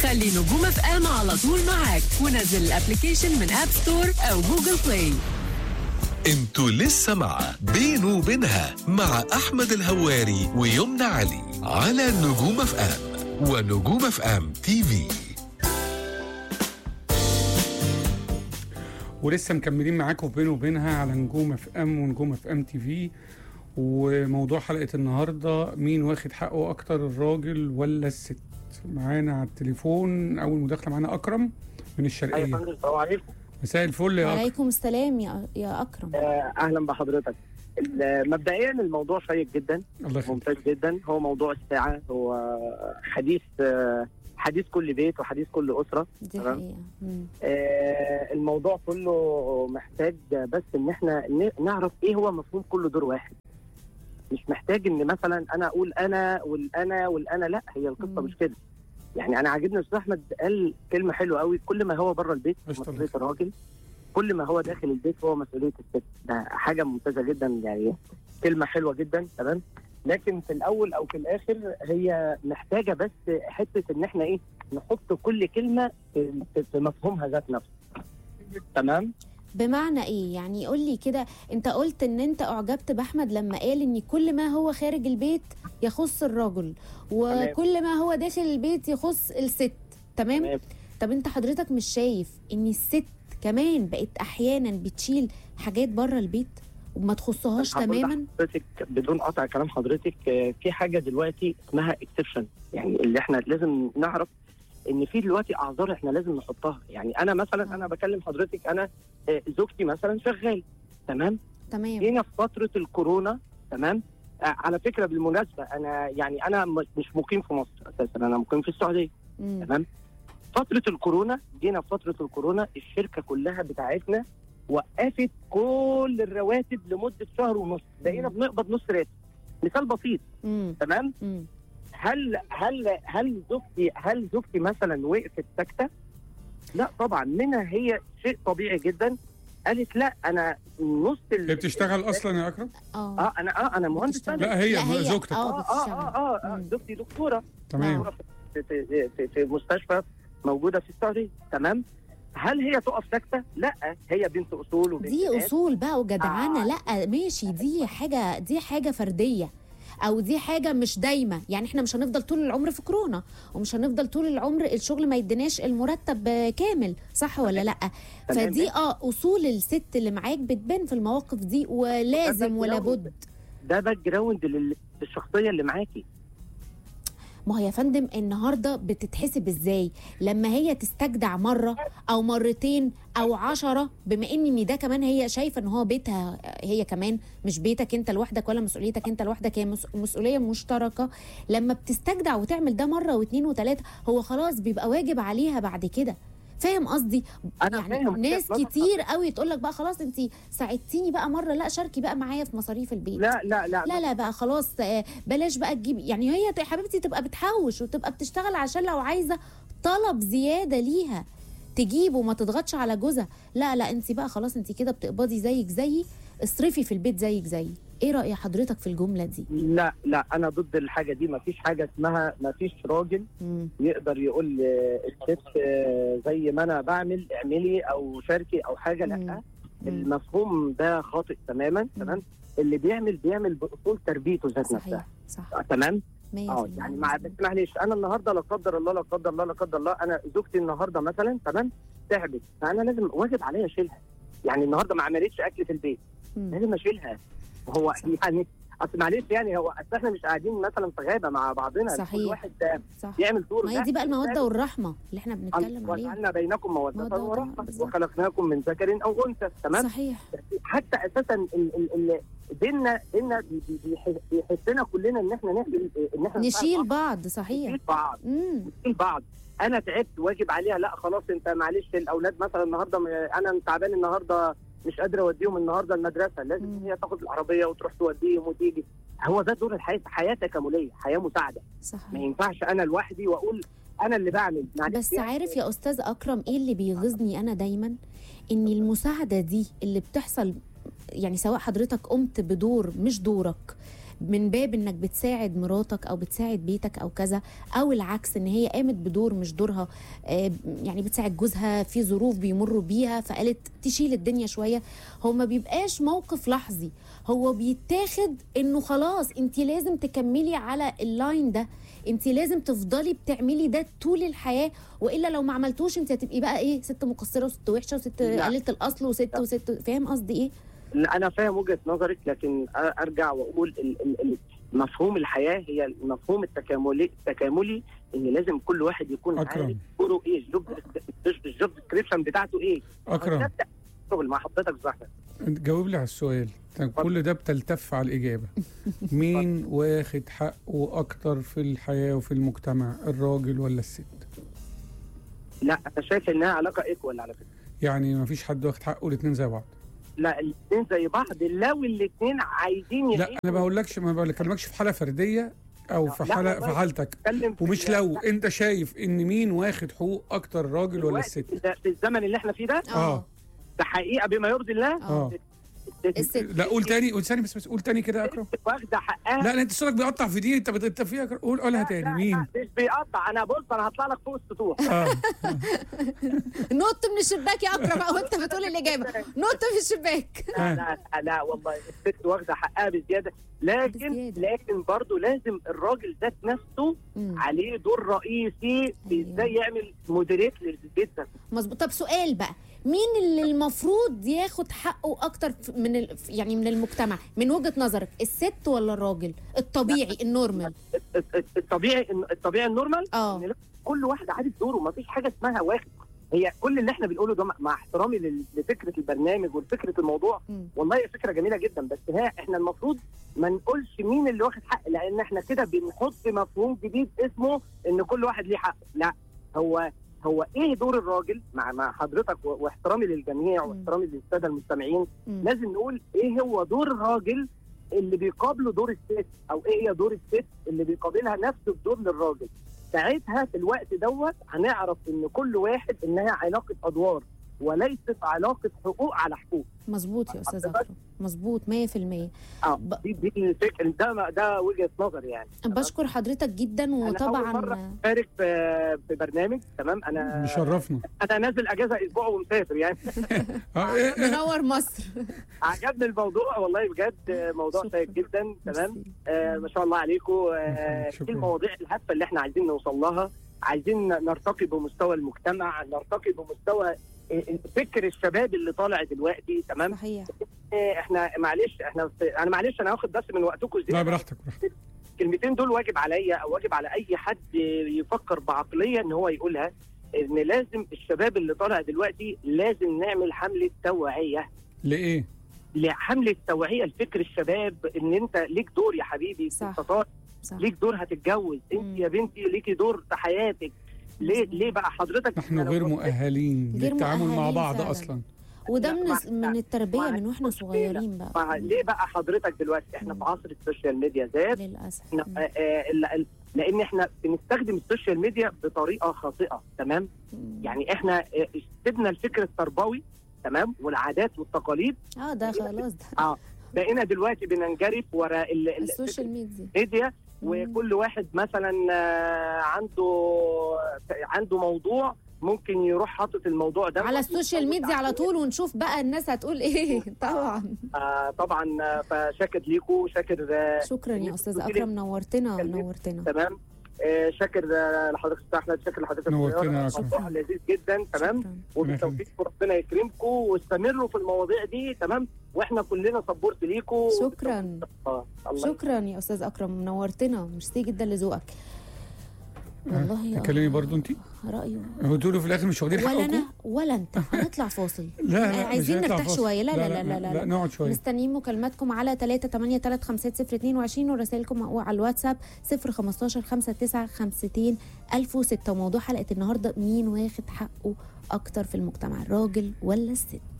خلي نجوم اف ام على طول معاك ونزل الابليكيشن من اب ستور او جوجل بلاي. انتوا لسه مع بينه وبينها مع احمد الهواري ويمنى علي على نجوم اف ام ونجوم اف ام تي في. ولسه مكملين معاكم بينه وبينها على نجوم اف ام ونجوم اف ام تي في. وموضوع حلقة النهاردة مين واخد حقه اكتر، الراجل ولا الست؟ معانا على التليفون اول مداخلة معانا اكرم من الشرقية. ايوه يا فندم، السلام عليكم. مساء الفل يا اكرم. وعليكم السلام يا اكرم. اهلا بحضرتك. مبدئيا الموضوع شيق جدا، ممتاز جدا. هو موضوع الساعه، هو حديث كل بيت وحديث كل اسره. دي حقيقة. الموضوع كله محتاج بس ان احنا نعرف ايه هو مفهوم كل دور واحد. مش محتاج ان مثلا انا اقول انا والانا لا، هي القصه مش كده. يعني انا عاجبني استاذ احمد قال كلمه حلوه قوي، كل ما هو بره البيت مسؤوليه الراجل، كل ما هو داخل البيت هو مسؤوليه الست. ده حاجه ممتازه جدا، يعني كلمه حلوه جدا. تمام، لكن في الاول او في الاخر هي محتاجه بس حته ان احنا ايه، نحط كل كلمه في مفهومها ذات نفسه. تمام، بمعنى ايه؟ يعني قول لي كده. انت قلت ان انت اعجبت باحمد لما قال ان كل ما هو خارج البيت يخص الرجل وكل ما هو داخل البيت يخص الست. تمام. طب انت حضرتك مش شايف ان الست كمان بقت احيانا بتشيل حاجات بره البيت وما تخصهاش تماما؟ حضرتك بدون قطع كلام حضرتك، في حاجه دلوقتي اسمها اكسبشن، يعني اللي احنا لازم نعرف ان في دلوقتي اعذار احنا لازم نحطها. يعني انا مثلا انا بكلم حضرتك، انا زوجتي مثلا شغال. تمام. هنا في فتره الكورونا. تمام. على فكره بالمناسبه انا مش مقيم في مصر اساسا، انا مقيم في السعوديه. تمام. فتره الكورونا، جينا في فتره الكورونا الشركه كلها بتاعتنا وقفت كل الرواتب لمده شهر ونص، بقينا بنقبض نص راتب. مثال بسيط. تمام. هل زوجتي مثلا وقفت ساكته؟ لا طبعا، منها هي شيء طبيعي جدا. قالت لا انا نص هي بتشتغل اصلا يا اكرم؟ انا مهندس. لا هي زوجتك. زوجتي دكتوره. تمام. في مستشفى موجوده في السعوديه. تمام. هل هي تقف ساكته؟ لا، هي بنت اصول وبنت دي اصول بقى وجدعانه. لا ماشي، دي حاجه فرديه، او دي حاجه مش دايمه. يعني احنا مش هنفضل طول العمر في كورونا، ومش هنفضل طول العمر الشغل ما يديناش المرتب كامل، صح ولا لا؟ فدي اصول الست اللي معاك بتبان في المواقف دي، ولازم ولا بد. ده باك جراوند للشخصيه اللي معاكي. ما هي يا فندم النهارده بتتحسب ازاي؟ لما هي تستجدع مره او مرتين او 10، بما ان ده كمان هي شايفه ان هو بيتها هي كمان، مش بيتك انت لوحدك ولا مسؤوليتك انت لوحدك، هي مسؤوليه مشتركه. لما بتستجدع وتعمل ده مره واثنين وثلاثه، هو خلاص بيبقى واجب عليها بعد كده. فاهم قصدي؟ يعني ناس كتير قوي تقول لك بقى خلاص انت ساعدتيني بقى مره، لا شاركي بقى معايا في مصاريف البيت. لا بقى خلاص، بلاش بقى تجيبي. يعني هي يا حبيبتي تبقى بتحوش وتبقى بتشتغل عشان لو عايزه طلب زياده ليها تجيبه وما تضغطش على جوزها. لا انت بقى خلاص، انت كده بتقبضي زيك زيي، اصرفي في البيت زيك زيي. ايه رأي حضرتك في الجملة دي؟ لا انا ضد الحاجة دي. مفيش حاجة اسمها مفيش راجل يقدر يقول الست زي ما انا بعمل اعملي او شاركي او حاجة. لا، المفهوم ده خاطئ تماما. تمام. اللي بيعمل باصول تربيته ذات نفسها. صح. تمام. يعني بس معلش، انا النهارده لا قدر الله انا زوجتي النهارده مثلا تمام تعبت، فانا لازم واجب عليا اشيلها. يعني النهارده ما عملتش اكل في البيت، لازم اشيلها. هو يعني اصل معلش، يعني هو احنا مش قاعدين مثلا في غابه مع بعضنا. صحيح. كل واحد يعمل دوره. ما هي دي بقى الموده والرحمه اللي احنا بنتكلم عليها. وجعلنا بينكم موده ورحمه وخلقناكم من ذكر او انثى. تمام. صحيح. حتى اساسا ديننا بيحسنا كلنا ان احنا نشيل بعض. صحيح. نشيل بعض. انا تعبت واجب عليها. لا خلاص انت معلش، الاولاد مثلا النهارده انا تعبان النهارده مش قادره اوديهم النهارده المدرسه، لازم هي تاخد العربيه وتروح توديهم وتيجي. هو ده دور الحياه، حياه تكامليه، حياه مساعده. صحيح. ما ينفعش انا لوحدي واقول انا اللي بعمل. بس عارف يا استاذ اكرم ايه اللي بيغيظني انا دايما؟ ان المساعده دي اللي بتحصل، يعني سواء حضرتك قمت بدور مش دورك، من باب انك بتساعد مراتك او بتساعد بيتك او كذا، او العكس ان هي قامت بدور مش دورها، يعني بتساعد جوزها في ظروف بيمروا بيها فقالت تشيل الدنيا شويه. هو ما بيبقاش موقف لحظي، هو بيتاخد انه خلاص انت لازم تكملي على اللاين ده، انت لازم تفضلي بتعملي ده طول الحياه، والا لو ما عملتوش انت هتبقي بقى ايه، ست مقصره وست وحشه وست قليله الاصل وست. فاهم قصدي ايه؟ لا انا فاهم وجهه نظرك، لكن ارجع واقول مفهوم الحياه هي المفهوم التكاملي ان لازم كل واحد يكون عارف دوره ايه، الجوب ديسكريبشن بتاعته ايه. اكرم شغل مع حضرتك زحمه. جاوب لي على السؤال. كل ده بتلتف على الاجابه. مين واخد حقه اكتر في الحياه وفي المجتمع، الراجل ولا الست؟ لا انا شايف انها علاقه ايكوال على فكره. يعني ما فيش حد واخد حقه، الاثنين زي بعض. لا الاثنين زي بعض لو الاثنين عايزين لا انا ما بكلمكش في حاله فرديه او في حاله في حالتك، ومش لو انت شايف ان مين واخد حقوق اكتر، الراجل ولا الست في الزمن اللي احنا فيه ده. ده حقيقه بما يرضي الله. لا قول تاني، قول ثاني بس قول تاني كده يا اكرم. واخده حقها. لا انت صوتك بيقطع في دي، انت فيها. قولها تاني. مين؟ لا مش بيقطع، انا بص انا هطلع لك فوق السطوح. نط من الشباك يا اكرم، او انت بتقول الاجابه نط في الشباك. لا والله الست واخده حقها بزياده، لكن برضه لازم الراجل ذات نفسه عليه دور رئيسي في ازاي يعمل مودريت للبيت ده. مظبوط. طب سؤال بقى، مين اللي المفروض ياخد حقه اكتر يعني من المجتمع من وجهة نظرك، الست ولا الراجل الطبيعي النورمال؟ الطبيعي النورمال. ان كل واحد عارف دوره، ما فيش حاجه اسمها واخد. هي كل اللي احنا بنقوله ده مع احترامي لفكره البرنامج وفكره الموضوع، والله هي فكره جميله جدا، بس احنا المفروض ما نقولش مين اللي واخد حق، لان احنا كده بنحط مفهوم جديد اسمه ان كل واحد ليه حق. لا، هو ايه دور الراجل مع حضرتك واحترامي للجميع واحترامي للساده المستمعين. لازم نقول ايه هو دور الراجل اللي بيقابله دور الست، او ايه هي دور الست اللي بيقابلها نفس الدور للراجل. ساعتها في الوقت دوت هنعرف ان كل واحد انها علاقه ادوار وليست علاقه حقوق على حقوق. مظبوط يا استاذ اكرم، مظبوط 100%. دي الفكره، ده وجهه نظر يعني. بشكر حضرتك جدا. وطبعا انا اول مره اشارك في برنامج، تمام. انا مشرفنا، انا نازل اجازه اسبوع ومسافر يعني. منور مصر. عجبني الموضوع والله بجد، موضوع شيق جدا. تمام. ما شاء الله عليكم. في المواضيع الهادفه اللي احنا عايزين نوصل لها، عايزين نرتقي بمستوى المجتمع، نرتقي بمستوى فكر الشباب اللي طالع دلوقتي. تمام. صحيح. احنا معلش انا هاخد بس من وقتكم زياده. لا براحتك. الكلمتين دول واجب عليا او واجب على اي حد يفكر بعقليه ان هو يقولها، ان لازم الشباب اللي طالع دلوقتي لازم نعمل حمله توعيه. لايه؟ لحمله توعيه لفكر الشباب، ان انت ليك دور يا حبيبي. صح. ليك دور هتتجوز، انت يا بنتي ليكي دور في حياتك. ليه بقى حضرتك نحن غير مؤهلين للتعامل مع بعض فعلا. اصلا وده من التربيه من واحنا صغيرين بقى. ليه بقى حضرتك دلوقتي احنا في عصر السوشيال ميديا زاد للاسف. لان احنا بنستخدم السوشيال ميديا بطريقه خاطئه. تمام. يعني احنا سيبنا الفكر التربوي، تمام، والعادات والتقاليد. ده خلاص ده. بقينا دلوقتي بننجرف وراء السوشيال ميديا. وكل واحد مثلا عنده موضوع، ممكن يروح حاطط الموضوع ده على السوشيال ميديا على طول، ونشوف بقى الناس هتقول ايه. طبعا طبعا. فشاكر ليكم، شكرا يا استاذ اكرم، نورتنا. تمام. شاكر لحضرتك استاذ احمد، شاكر لحضرتك نورتنا. موضوع لذيذ جدا. تمام. وبالتوفيق ربنا يكرمكم واستمروا في المواضيع دي. تمام. واحنا كلنا سبورت ليكم. شكرا يا استاذ اكرم، نورتنا. ميرسي جدا لذوقك والله. تكلمي برضو انت رايه هو تقولوا في الاخر مش واخدين حقكم، ولا انا ولا انت. هنطلع فاصل. لا عايزين نرتاح شويه. لا نقعد شويه. مستنيين مكالماتكم على 3835022 ورسائلكم على الواتساب 015 59 52 1006. وموضوع حلقه النهارده، مين واخد حقه اكتر في المجتمع، الراجل ولا الست؟